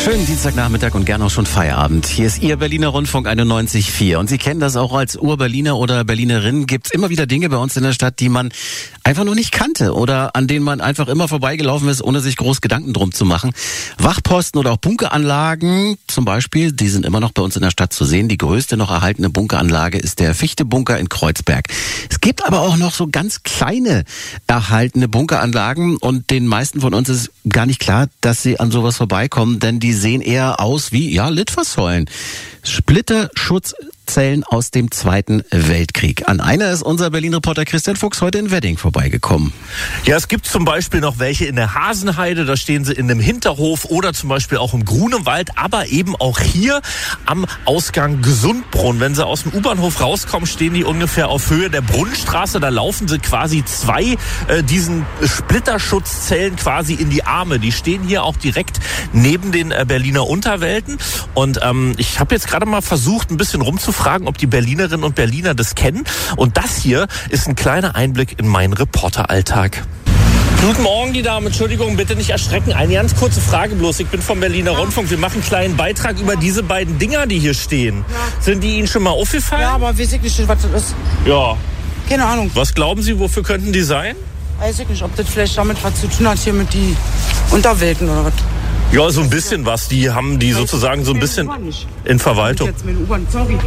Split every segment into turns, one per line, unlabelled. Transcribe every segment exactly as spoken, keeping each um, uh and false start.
Schönen Dienstagnachmittag und gern auch schon Feierabend. Hier ist Ihr Berliner Rundfunk einundneunzig Komma vier. Und Sie kennen das auch als Ur-Berliner oder Berlinerin. Gibt's immer wieder Dinge bei uns in der Stadt, die man einfach noch nicht kannte oder an denen man einfach immer vorbeigelaufen ist, ohne sich groß Gedanken drum zu machen. Wachposten oder auch Bunkeranlagen zum Beispiel, die sind immer noch bei uns in der Stadt zu sehen. Die größte noch erhaltene Bunkeranlage ist der Fichte-Bunker in Kreuzberg. Es gibt aber auch noch so ganz kleine erhaltene Bunkeranlagen und den meisten von uns ist gar nicht klar, dass sie an sowas vorbeikommen, denn die sehen eher aus wie, ja, Litfaßsäulen. Splitterschutzzellen aus dem Zweiten Weltkrieg. An einer ist unser Berlin-Reporter Christian Fuchs heute in Wedding vorbeigekommen.
Ja, es gibt zum Beispiel noch welche in der Hasenheide, da stehen sie in einem Hinterhof oder zum Beispiel auch im Grunewald, aber eben auch hier am Ausgang Gesundbrunn. Wenn Sie aus dem U-Bahnhof rauskommen, stehen die ungefähr auf Höhe der Brunnenstraße. Da laufen sie quasi zwei äh, diesen Splitterschutzzellen quasi in die Arme. Die stehen hier auch direkt neben den äh, Berliner Unterwelten. Und ähm, ich habe jetzt gerade mal versucht, ein bisschen rumzufragen, ob die Berlinerinnen und Berliner das kennen. Und das hier ist ein kleiner Einblick in meinen Reporteralltag. Guten Morgen, die Damen. Entschuldigung, bitte nicht erschrecken. Eine ganz kurze Frage bloß. Ich bin vom Berliner Rundfunk. Wir machen einen kleinen Beitrag über diese beiden Dinger, die hier stehen. Ja. Sind die Ihnen schon mal aufgefallen?
Ja, aber weiß ich nicht, was das ist.
Ja.
Keine Ahnung.
Was glauben Sie, wofür könnten die sein?
Weiß ich nicht, ob das vielleicht damit was zu tun hat, hier mit die Unterwelten oder was.
Ja, so ein bisschen was. Die haben die sozusagen so ein bisschen in Verwaltung.
Jetzt mit U-Bahn, sorry.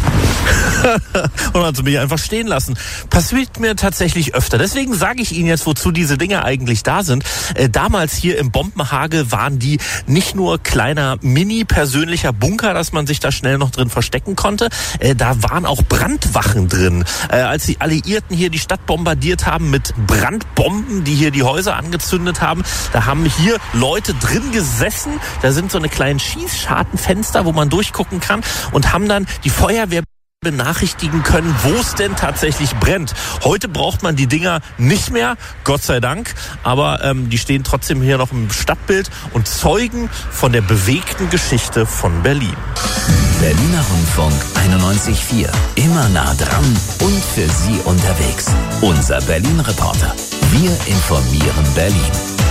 Und dann mich einfach stehen lassen. Passiert mir tatsächlich öfter. Deswegen sage ich Ihnen jetzt, wozu diese Dinger eigentlich da sind. Äh, damals hier im Bombenhagel waren die nicht nur kleiner mini-persönlicher Bunker, dass man sich da schnell noch drin verstecken konnte. Äh, da waren auch Brandwachen drin. Äh, als die Alliierten hier die Stadt bombardiert haben mit Brandbomben, die hier die Häuser angezündet haben, da haben hier Leute drin gesessen. Da sind so eine kleinen Schießschartenfenster, wo man durchgucken kann und haben dann die Feuerwehr benachrichtigen können, wo es denn tatsächlich brennt. Heute braucht man die Dinger nicht mehr, Gott sei Dank, aber ähm, die stehen trotzdem hier noch im Stadtbild und zeugen von der bewegten Geschichte von Berlin.
Berliner Rundfunk einundneunzig Komma vier. Immer nah dran und für Sie unterwegs. Unser Berlin-Reporter. Wir informieren Berlin.